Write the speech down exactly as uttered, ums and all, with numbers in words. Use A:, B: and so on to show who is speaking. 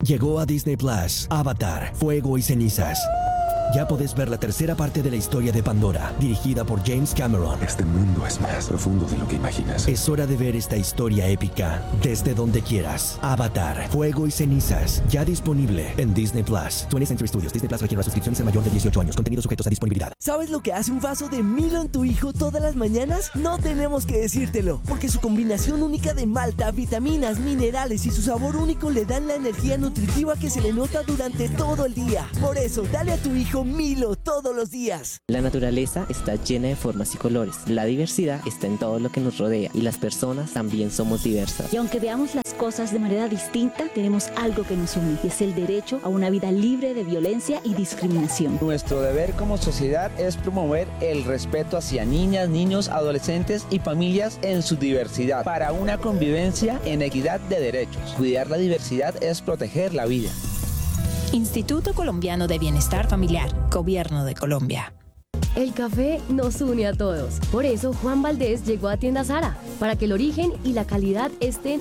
A: Llegó a Disney Plus, Avatar, Fuego y Cenizas. Ya podés ver la tercera parte de la historia de Pandora, dirigida por James Cameron.
B: Este mundo es más profundo de lo que imaginas.
A: Es hora de ver esta historia épica desde donde quieras. Avatar, Fuego y Cenizas, ya disponible en Disney Plus. twentieth Century Studios. Disney Plus requiere una suscripción y ser mayor de dieciocho años. Contenidos sujetos a disponibilidad.
C: ¿Sabes lo que hace un vaso de Milo en tu hijo todas las mañanas? No tenemos que decírtelo, porque su combinación única de malta, vitaminas, minerales y su sabor único le dan la energía nutritiva que se le nota durante todo el día. Por eso, dale a tu hijo Milo todos los días.
D: La naturaleza está llena de formas y colores. La diversidad está en todo lo que nos rodea y las personas también somos diversas.
E: Y aunque veamos las cosas de manera distinta, tenemos algo que nos une y es el derecho a una vida libre de violencia y discriminación.
F: Nuestro deber como sociedad es promover el respeto hacia niñas, niños, adolescentes y familias en su diversidad para una convivencia en equidad de derechos. Cuidar la diversidad es proteger la vida.
G: Instituto Colombiano de Bienestar Familiar, Gobierno de Colombia.
H: El café nos une a todos. Por eso Juan Valdés llegó a Tienda Zara, para que el origen y la calidad estén